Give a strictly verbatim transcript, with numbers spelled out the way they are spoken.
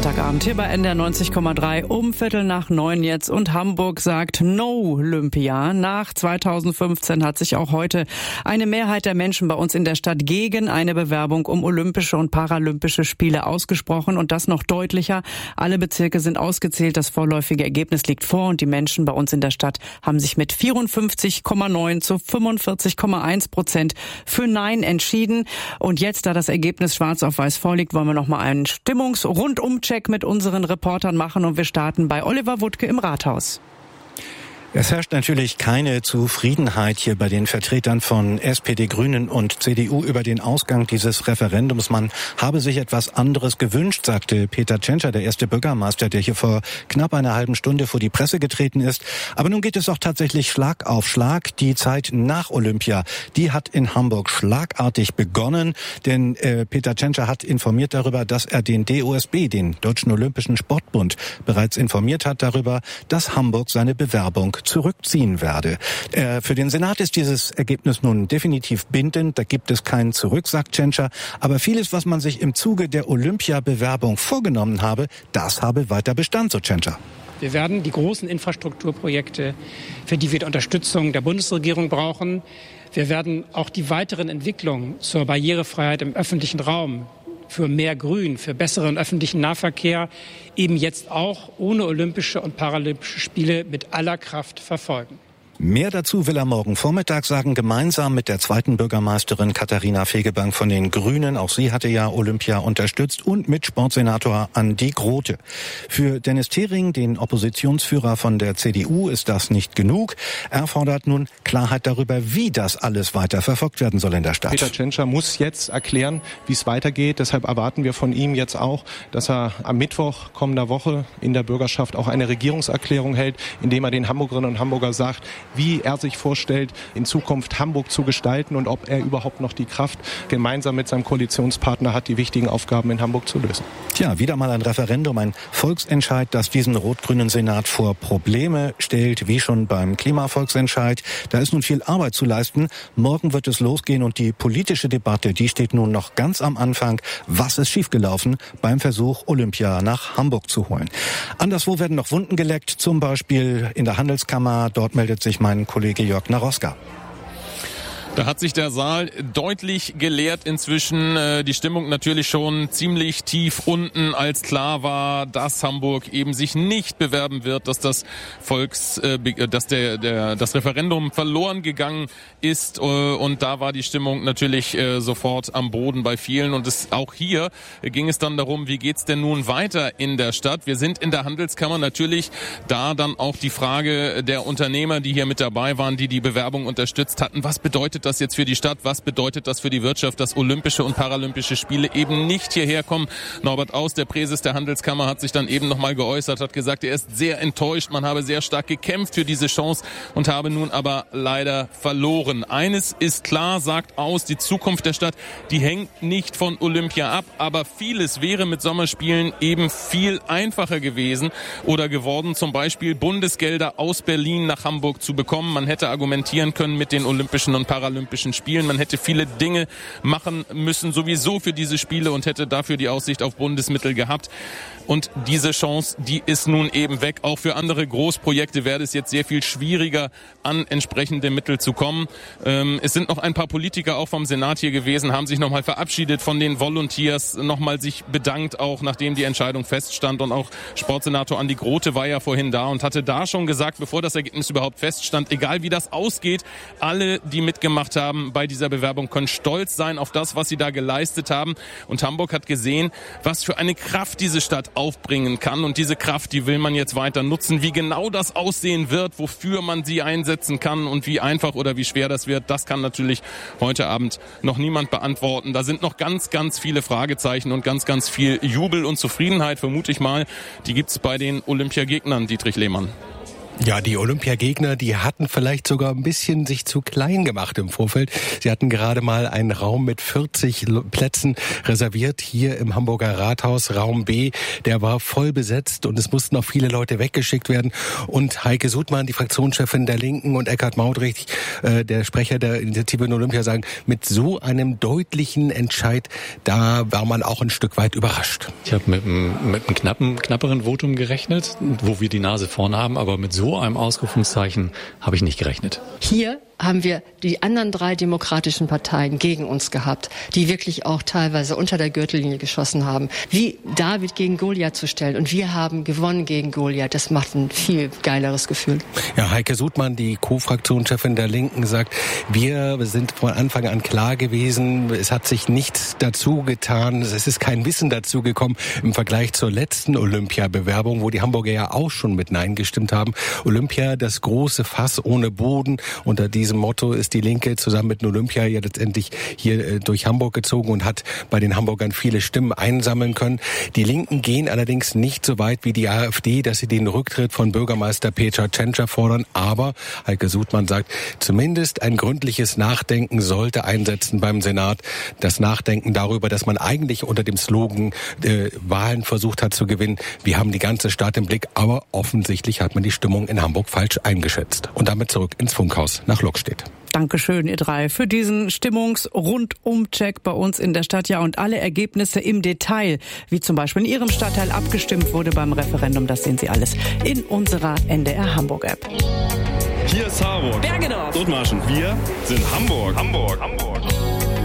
Freitagabend hier bei N D R neunzig Komma drei um Viertel nach neun jetzt. Und Hamburg sagt No Olympia. Nach zweitausendfünfzehn hat sich auch heute eine Mehrheit der Menschen bei uns in der Stadt gegen eine Bewerbung um Olympische und Paralympische Spiele ausgesprochen. Und das noch deutlicher. Alle Bezirke sind ausgezählt. Das vorläufige Ergebnis liegt vor. Und die Menschen bei uns in der Stadt haben sich mit vierundfünfzig Komma neun zu fünfundvierzig Komma eins Prozent für Nein entschieden. Und jetzt, da das Ergebnis schwarz auf weiß vorliegt, wollen wir noch mal einen Stimmungs-Rundum-Check mit unseren Reportern machen und wir starten bei Oliver Wuttke im Rathaus. Es herrscht natürlich keine Zufriedenheit hier bei den Vertretern von S P D, Grünen und C D U über den Ausgang dieses Referendums. Man habe sich etwas anderes gewünscht, sagte Peter Tschentscher, der erste Bürgermeister, der hier vor knapp einer halben Stunde vor die Presse getreten ist. Aber nun geht es auch tatsächlich Schlag auf Schlag. Die Zeit nach Olympia, die hat in Hamburg schlagartig begonnen. Denn äh, Peter Tschentscher hat informiert darüber, dass er den D O S B, den Deutschen Olympischen Sportbund, bereits informiert hat darüber, dass Hamburg seine Bewerbung zurückziehen werde. Äh, für den Senat ist dieses Ergebnis nun definitiv bindend. Da gibt es kein Zurück, sagt Tschentscher. Aber vieles, was man sich im Zuge der Olympia-Bewerbung vorgenommen habe, das habe weiter Bestand, so Tschentscher. Wir werden die großen Infrastrukturprojekte, für die wir die Unterstützung der Bundesregierung brauchen. Wir werden auch die weiteren Entwicklungen zur Barrierefreiheit im öffentlichen Raum, für mehr Grün, für besseren öffentlichen Nahverkehr eben jetzt auch ohne Olympische und Paralympische Spiele mit aller Kraft verfolgen. Mehr dazu will er morgen Vormittag sagen, gemeinsam mit der zweiten Bürgermeisterin Katharina Fegebank von den Grünen. Auch sie hatte ja Olympia unterstützt und mit Sportsenator Andi Grote. Für Dennis Thering, den Oppositionsführer von der C D U, ist das nicht genug. Er fordert nun Klarheit darüber, wie das alles weiter verfolgt werden soll in der Stadt. Peter Tschentscher muss jetzt erklären, wie es weitergeht. Deshalb erwarten wir von ihm jetzt auch, dass er am Mittwoch kommender Woche in der Bürgerschaft auch eine Regierungserklärung hält, indem er den Hamburgerinnen und Hamburger sagt, wie er sich vorstellt, in Zukunft Hamburg zu gestalten und ob er überhaupt noch die Kraft gemeinsam mit seinem Koalitionspartner hat, die wichtigen Aufgaben in Hamburg zu lösen. Tja, wieder mal ein Referendum, ein Volksentscheid, das diesen rot-grünen Senat vor Probleme stellt, wie schon beim Klimavolksentscheid. Da ist nun viel Arbeit zu leisten. Morgen wird es losgehen und die politische Debatte, die steht nun noch ganz am Anfang. Was ist schiefgelaufen beim Versuch, Olympia nach Hamburg zu holen? Anderswo werden noch Wunden geleckt, zum Beispiel in der Handelskammer. Dort meldet sich mein Kollege Jörg Naroska. Da hat sich der Saal deutlich geleert inzwischen. Die Stimmung natürlich schon ziemlich tief unten, als klar war, dass Hamburg eben sich nicht bewerben wird, dass das Volks, dass der, der, das Referendum verloren gegangen ist. Und da war die Stimmung natürlich sofort am Boden bei vielen. Und es, auch hier ging es dann darum, wie geht's denn nun weiter in der Stadt? Wir sind in der Handelskammer natürlich, da dann auch die Frage der Unternehmer, die hier mit dabei waren, die die Bewerbung unterstützt hatten. Was bedeutet das jetzt für die Stadt? Was bedeutet das für die Wirtschaft, dass Olympische und Paralympische Spiele eben nicht hierher kommen? Norbert Aus, der Präses der Handelskammer, hat sich dann eben nochmal geäußert, hat gesagt, er ist sehr enttäuscht. Man habe sehr stark gekämpft für diese Chance und habe nun aber leider verloren. Eines ist klar, sagt Aus, die Zukunft der Stadt, die hängt nicht von Olympia ab, aber vieles wäre mit Sommerspielen eben viel einfacher gewesen oder geworden, zum Beispiel Bundesgelder aus Berlin nach Hamburg zu bekommen. Man hätte argumentieren können mit den Olympischen und Paralympischen Spielen. Man hätte viele Dinge machen müssen, sowieso für diese Spiele und hätte dafür die Aussicht auf Bundesmittel gehabt. Und diese Chance, die ist nun eben weg. Auch für andere Großprojekte wäre es jetzt sehr viel schwieriger, an entsprechende Mittel zu kommen. Ähm, es sind noch ein paar Politiker auch vom Senat hier gewesen, haben sich nochmal verabschiedet von den Volunteers, nochmal sich bedankt, auch nachdem die Entscheidung feststand. Und auch Sportsenator Andi Grote war ja vorhin da und hatte da schon gesagt, bevor das Ergebnis überhaupt feststand, egal wie das ausgeht, alle, die mitgemacht haben bei dieser Bewerbung, können stolz sein auf das, was sie da geleistet haben. Und Hamburg hat gesehen, was für eine Kraft diese Stadt aufbringen kann. Und diese Kraft, die will man jetzt weiter nutzen. Wie genau das aussehen wird, wofür man sie einsetzen kann und wie einfach oder wie schwer das wird, das kann natürlich heute Abend noch niemand beantworten. Da sind noch ganz, ganz viele Fragezeichen und ganz, ganz viel Jubel und Zufriedenheit, vermute ich mal. Die gibt's bei den Olympiagegnern, Dietrich Lehmann. Ja, die Olympiagegner, die hatten vielleicht sogar ein bisschen sich zu klein gemacht im Vorfeld. Sie hatten gerade mal einen Raum mit vierzig Plätzen reserviert hier im Hamburger Rathaus, Raum B. Der war voll besetzt und es mussten auch viele Leute weggeschickt werden. Und Heike Sudmann, die Fraktionschefin der Linken, und Eckhard Maudrich, äh, der Sprecher der Initiative Olympia, sagen, mit so einem deutlichen Entscheid, da war man auch ein Stück weit überrascht. Ich habe mit, mit einem knappen, knapperen Votum gerechnet, wo wir die Nase vorn haben, aber mit so einem Ausrufungszeichen habe ich nicht gerechnet. Hier haben wir die anderen drei demokratischen Parteien gegen uns gehabt, die wirklich auch teilweise unter der Gürtellinie geschossen haben. Wie David gegen Goliath zu stellen. Und wir haben gewonnen gegen Goliath. Das macht ein viel geileres Gefühl. Ja, Heike Sudmann, die Co-Fraktionschefin der Linken, sagt, wir sind von Anfang an klar gewesen. Es hat sich nichts dazu getan. Es ist kein Wissen dazu gekommen im Vergleich zur letzten Olympia-Bewerbung, wo die Hamburger ja auch schon mit Nein gestimmt haben. Olympia, das große Fass ohne Boden. Unter diesem Motto ist die Linke zusammen mit Olympia ja letztendlich hier äh, durch Hamburg gezogen und hat bei den Hamburgern viele Stimmen einsammeln können. Die Linken gehen allerdings nicht so weit wie die AfD, dass sie den Rücktritt von Bürgermeister Peter Tschentscher fordern. Aber Heike Sudmann sagt, zumindest ein gründliches Nachdenken sollte einsetzen beim Senat. Das Nachdenken darüber, dass man eigentlich unter dem Slogan äh, Wahlen versucht hat zu gewinnen. Wir haben die ganze Stadt im Blick, aber offensichtlich hat man die Stimmung in Hamburg falsch eingeschätzt. Und damit zurück ins Funkhaus nach Lokstedt. Dankeschön, ihr drei, für diesen Stimmungs-Rundum-Check bei uns in der Stadt. Ja, und alle Ergebnisse im Detail, wie zum Beispiel in Ihrem Stadtteil abgestimmt wurde beim Referendum, das sehen Sie alles in unserer N D R Hamburg-App. Hier ist Harburg. Bergedorf. Dithmarschen. Wir sind Hamburg. Hamburg. Hamburg.